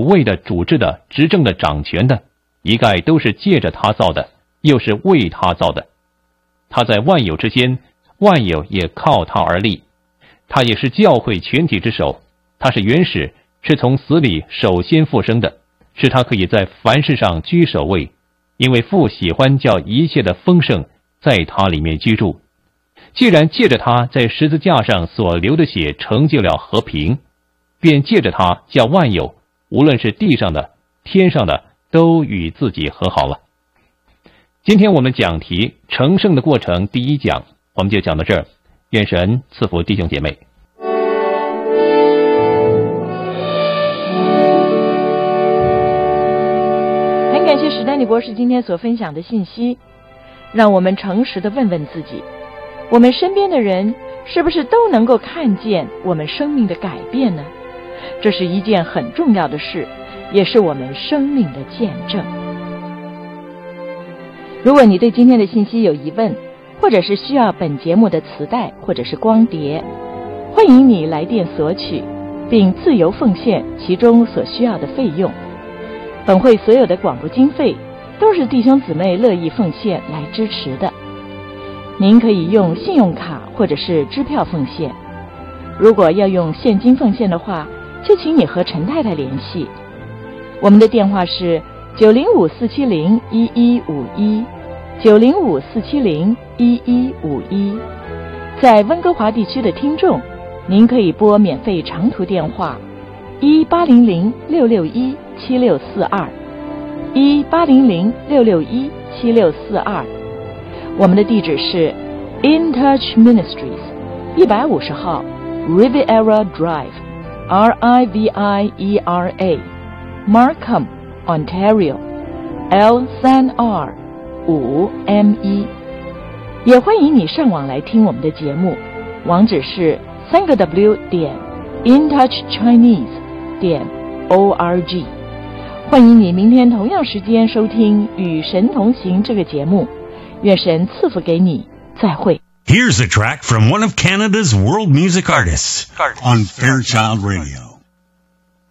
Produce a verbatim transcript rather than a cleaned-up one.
谓的主治的、执政的、掌权的，一概都是借着他造的，又是为他造的。他在万有之间，万有也靠他而立。他也是教会全体之首，他是原始，是从死里首先复生的，是他可以在凡事上居首位，因为父喜欢叫一切的丰盛在他里面居住。既然借着他在十字架上所流的血成就了和平，便借着他叫万有，无论是地上的、天上的，都与自己和好了。今天我们讲题成圣的过程第一讲，我们就讲到这儿。愿神赐福弟兄姐妹。 很感谢史丹利博士今天所分享的信息，让我们诚实地问问自己，我们身边的人是不是都能够看见我们生命的改变呢？这是一件很重要的事，也是我们生命的见证。如果你对今天的信息有疑问，或者是需要本节目的磁带或者是光碟，欢迎你来电索取，并自由奉献其中所需要的费用。本会所有的广播经费都是弟兄姊妹乐意奉献来支持的。您可以用信用卡或者是支票奉献，如果要用现金奉献的话，就请你和陈太太联系。我们的电话是九零五四七零一一五一，九零五四七零一一五一。在温哥华地区的听众，您可以拨免费长途电话一八零零六六一七六四二，一八零零六六一七六四二。我们的地址是 In Touch Ministries 一百五十号 Riviera Drive R I V I E R A Markham Ontario L 三 R 五 M 一。也欢迎你上网来听我们的节目，网址是三个 W 点 intouchchinese 点 org。欢迎你明天同样时间收听与神同行这个节目，愿神赐福给你，再会。 Here's a track from one of Canada's world music artists on Fairchild Radio.